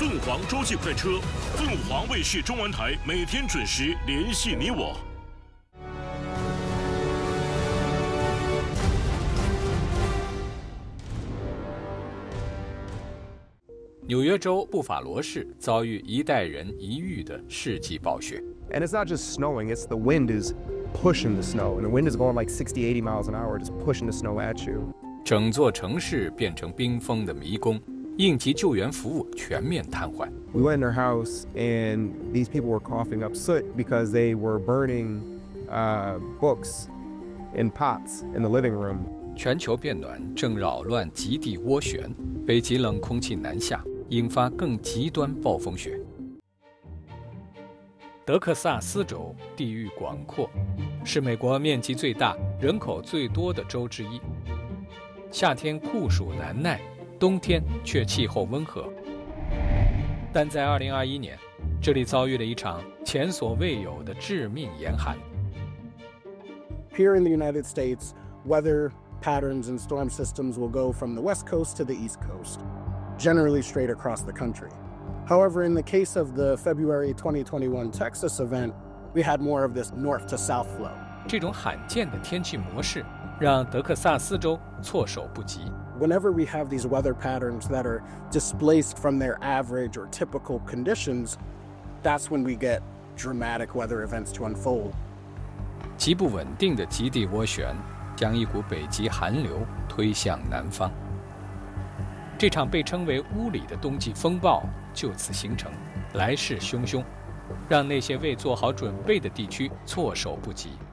凤凰洲际快车，凤凰卫视中文台每天准时联系你我。 纽约州布法罗市遭遇一代人一遇的世纪暴雪。 And it's not just snowing, it's the wind is pushing the snow. And the wind is going like 60, 80 miles an hour, just pushing the snow at you. 整座城市变成冰封的迷宫，应急救援服务全面瘫痪。 We went in their house and these people were coughing up soot because they were burning books in pots in the living room. 全球变暖正扰乱极地涡旋，北极冷空气南下，引发更极端暴风雪。德克萨斯州地域广阔，是美国面积最大、人口最多的州之一。夏天酷暑难耐，冬天却气候温和。但在2021年，这里遭遇了一场前所未有的致命严寒。 Here in the United States, weather patterns and storm systems will go from the west coast to the east coast, generally straight across the country. However, in the case of the February 2021 Texas event, we had more of this north to south flow. 这种罕见的天气模式让德克萨斯州措手不及。 Whenever we have these weather patterns that are displaced from their average or typical conditions, that's when we get dramatic weather events to unfold. 极不稳定的极地涡旋将一股北极寒流推向南方。这场被称为乌里的冬季风暴就此形成，来势汹汹，让那些未做好准备的地区措手不及。